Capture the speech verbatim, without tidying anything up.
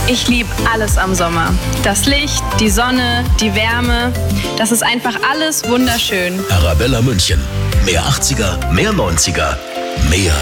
Ich liebe alles am Sommer. Das Licht, die Sonne, die Wärme. Das ist einfach alles wunderschön. Arabella München. Mehr achtziger, mehr neunziger, mehr